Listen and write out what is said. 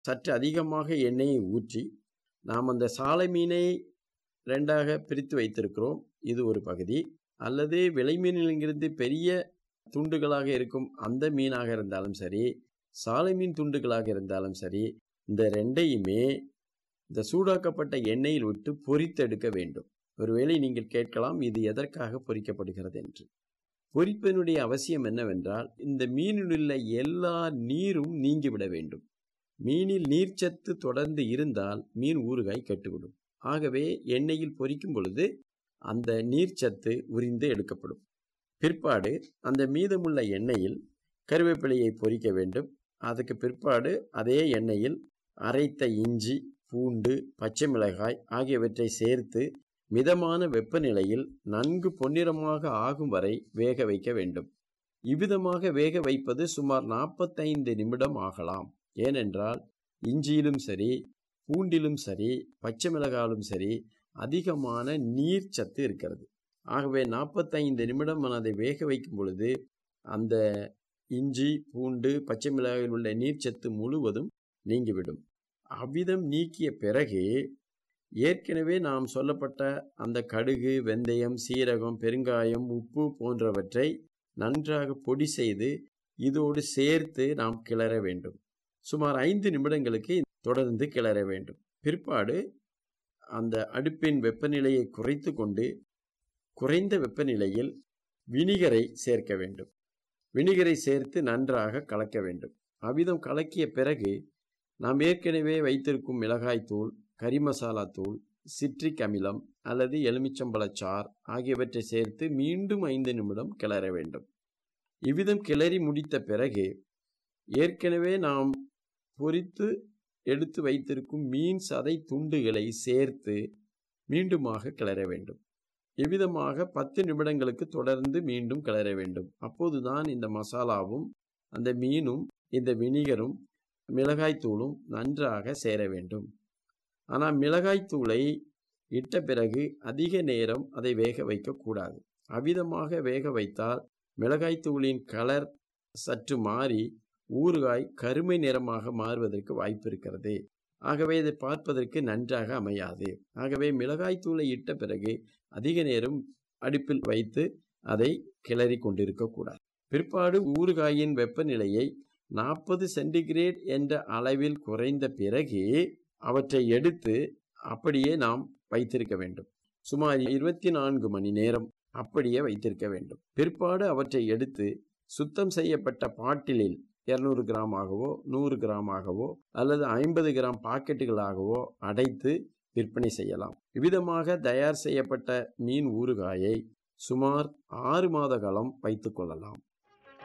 சற்று அதிகமாக எண்ணெயை ஊற்றி நாம் அந்த சாலை மீனை 2ஆக பிரித்து வைத்திருக்கிறோம். இது ஒரு பகுதி. அல்லது விலை மீனிலிருந்து பெரிய துண்டுகளாக இருக்கும் அந்த மீனாக இருந்தாலும் சரி, சாலை மீன் துண்டுகளாக இருந்தாலும் சரி, இந்த 2ஐயுமே இந்த சூடாக்கப்பட்ட எண்ணெயில் விட்டு பொரித்தெடுக்க வேண்டும். ஒருவேளை நீங்கள் கேட்கலாம், இது எதற்காக பொரிக்கப்படுகிறது என்று. பொரிப்பினுடைய அவசியம் என்னவென்றால், இந்த மீனில் உள்ள எல்லா நீரும் நீங்கிவிட வேண்டும். மீனில் நீர்ச்சத்து தொடர்ந்து இருந்தால் மீன் ஊறுகாய் கெட்டுவிடும். ஆகவே எண்ணெயில் பொரிக்கும் பொழுது அந்த நீர்ச்சத்து உரிந்து எடுக்கப்படும். பிற்பாடு அந்த மீதமுள்ள எண்ணெயில் கருவேப்பிலையை பொரிக்க வேண்டும். அதுக்கு பிற்பாடு அதே எண்ணெயில் அரைத்த இஞ்சி, பூண்டு, பச்சை மிளகாய் ஆகியவற்றை சேர்த்து மிதமான வெப்பநிலையில் நன்கு பொன்னிறமாக ஆகும் வரை வேக வைக்க வேண்டும். இவ்விதமாக வேக வைப்பது சுமார் 45 நிமிடம் ஆகலாம். ஏனென்றால் இஞ்சியிலும் சரி, பூண்டிலும் சரி, பச்சை மிளகாயிலும் சரி அதிகமான நீர் சத்து இருக்கிறது. ஆகவே 45 நிமிடம் அதை வேக வைக்கும் பொழுது அந்த இஞ்சி, பூண்டு, பச்சை மிளகாயில் உள்ள நீர்ச்சத்து முழுவதும் நீங்கிவிடும். அவ்விதம் நீக்கிய பிறகு ஏற்கனவே நாம் சொல்லப்பட்ட அந்த கடுகு, வெந்தயம், சீரகம், பெருங்காயம், உப்பு போன்றவற்றை நன்றாக பொடி செய்து இதோடு சேர்த்து நாம் கிளற வேண்டும். சுமார் 5 நிமிடங்களுக்கு தொடர்ந்து கிளற வேண்டும். பிற்பாடு அந்த அடுப்பின் வெப்பநிலையை குறைத்து கொண்டு குறைந்த வெப்பநிலையில் வினிகரை சேர்க்க வேண்டும். வினிகரை சேர்த்து நன்றாக கலக்க வேண்டும். அவ்விதம் கலக்கிய பிறகு நாம் ஏற்கனவே வைத்திருக்கும் மிளகாய்த்தூள், கறி மசாலா தூள், சிட்ரிக் அமிலம் அல்லது எலுமிச்சம்பழச்சாறு ஆகியவற்றை சேர்த்து மீண்டும் 5 நிமிடம் கிளற வேண்டும். இவ்விதம் கிளறி முடித்த பிறகு ஏற்கனவே நாம் பொரித்து எடுத்து வைத்திருக்கும் மீன் சதை துண்டுகளை சேர்த்து மீண்டுமாக கிளற வேண்டும். இவ்விதமாக 10 நிமிடங்களுக்கு தொடர்ந்து மீண்டும் கிளற வேண்டும். அப்போதுதான் இந்த மசாலாவும் அந்த மீனும் இந்த வினிகரும் மிளகாய்த்தூளும் நன்றாக சேர வேண்டும். ஆனால் மிளகாய்த்தூளை இட்ட பிறகு அதிக நேரம் அதை வேக வைக்கக்கூடாது. அவ்விதமாக வேக வைத்தால் மிளகாய்த்தூளின் கலர் சற்று மாறி ஊறுகாய் கருமை நிறமாக மாறுவதற்கு வாய்ப்பு இருக்கிறது. ஆகவே இதை பார்ப்பதற்கு நன்றாக அமையாது. ஆகவே மிளகாய்த்தூளை இட்ட பிறகு அதிக நேரம் அடுப்பில் வைத்து அதை கிளறி கொண்டிருக்கக்கூடாது. பிற்பாடு ஊறுகாயின் வெப்பநிலையை 40 சென்டிகிரேட் என்ற அளவில் குறைந்த பிறகு அவற்றை எடுத்து அப்படியே நாம் வைத்திருக்க வேண்டும். சுமார் 24 மணி நேரம் அப்படியே வைத்திருக்க வேண்டும். பிற்பாடு அவற்றை எடுத்து சுத்தம் செய்யப்பட்ட பாட்டிலில் 200 கிராமாகவோ 100 கிராமாகவோ அல்லது 50 கிராம் பாக்கெட்டுகளாகவோ அடைத்து விற்பனை செய்யலாம். இவ்விதமாக தயார் செய்யப்பட்ட மீன் ஊறுகாயை சுமார் 6 மாத காலம் வைத்துக் கொள்ளலாம்.